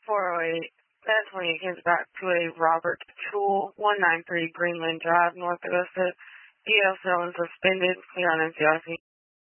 408. 1028 kids back to a Robert Toole, 193 Greenland Drive, North Augusta. DL 7 suspended. Clear on NCIC.